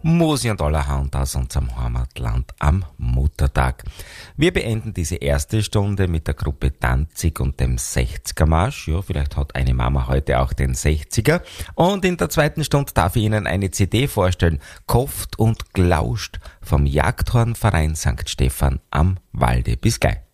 Musi und allerhand aus unserem Heimatland am Muttertag. Wir beenden diese erste Stunde mit der Gruppe Danzig und dem 60er-Marsch. Ja, vielleicht hat eine Mama heute auch den 60er. Und in der zweiten Stunde darf ich Ihnen eine CD vorstellen. Kofft und Glauscht vom Jagdhornverein St. Stephan am Walde. Bis gleich.